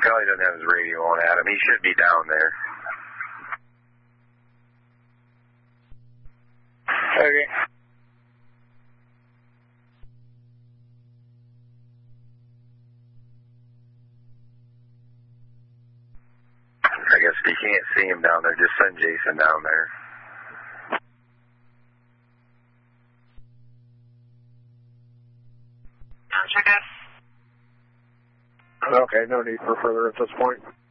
probably doesn't have his radio on at him. He should be down there. Okay. I guess if you can't see him down there, just send Jason down there. Okay, no need for further at this point.